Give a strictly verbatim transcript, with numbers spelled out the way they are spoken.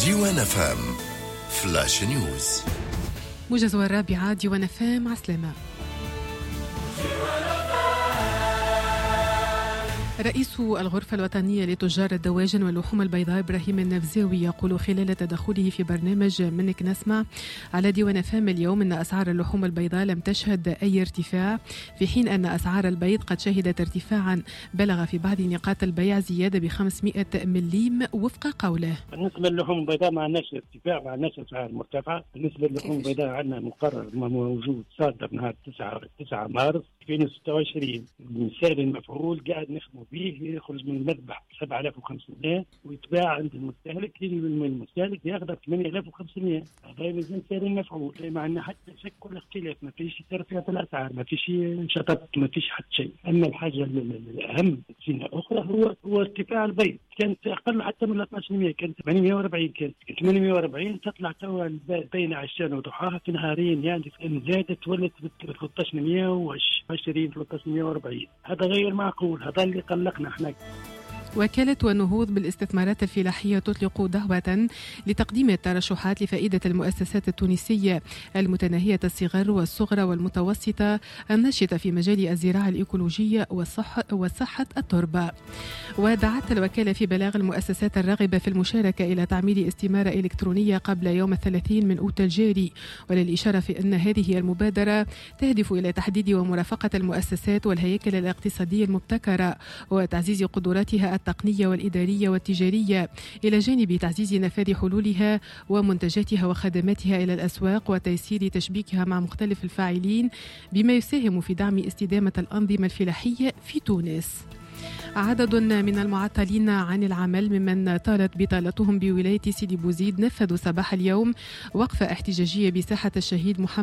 ديوان فام فلاش نيوز. موجز الرابعة ديوان فام عسلامة. رئيس الغرفة الوطنية لتجار الدواجن واللحوم البيضاء إبراهيم النفزاوي يقول خلال تدخله في برنامج منك نسمع على ديوان فام اليوم أن أسعار اللحوم البيضاء لم تشهد أي ارتفاع، في حين أن أسعار البيض قد شهدت ارتفاعا بلغ في بعض نقاط البيع زيادة ب خمسمائة مليم وفق قوله. بالنسبة للحوم البيضاء ما عندناش ارتفاع، ما عندناش أسعار مرتفعة. بالنسبة للحوم البيضاء عندنا مقرر موجود صادر نهار تسعة مارس ألفين وستة وعشرين. المثال المفعول قاعد نخدمه به يخرج من المذبح سبعة آلاف وخمسمائة ويتباع عند المستهلك، المستهلك ياخذ ثمانية آلاف وخمسمائة. هذا ميزان سعر المفعول، ما عندنا حتى شك ولا اختلاف، ما فيش ترفيع في الاسعار، ما فيش شطط، ما فيش حتى شيء. اما الحاجه الاهم سنه اخرى هو هو ارتفاع البيض، كانت اقل حتى من اثني عشر بالمئة، كانت ثمانمائة وأربعين، كانت ثمانمائة وأربعين تطلع توا بين عشان وضحاها في نهارين، يعني ان زادت ولت ثلاثة عشر مئة وعشرين ثلاثة عشر مئة وأربعين. هذا غير معقول، هذا اللي قلقنا احنا. وكالة والنهوض بالاستثمارات الفلاحية تطلق دعوة لتقديم الترشحات لفائدة المؤسسات التونسية المتناهية الصغر والصغرى والمتوسطة الناشطة في مجال الزراعة الإيكولوجية والصحة وصحة التربة. ودعت الوكالة في بلاغ المؤسسات الراغبة في المشاركة إلى تعميد استمارة إلكترونية قبل يوم الثلاثين من أوت الجاري، وللإشارة في أن هذه المبادرة تهدف إلى تحديد ومرافقة المؤسسات والهياكل الاقتصادية المبتكرة وتعزيز قدراتها التقنية والإدارية والتجارية، إلى جانب تعزيز نفاذ حلولها ومنتجاتها وخدماتها إلى الأسواق وتيسير تشبيكها مع مختلف الفاعلين، بما يساهم في دعم استدامة الأنظمة الفلاحية في تونس. عدد من المعطلين عن العمل ممن طالت بطالتهم بولاية سيدي بوزيد نفذوا صباح اليوم وقفة احتجاجية بساحة الشهيد محمد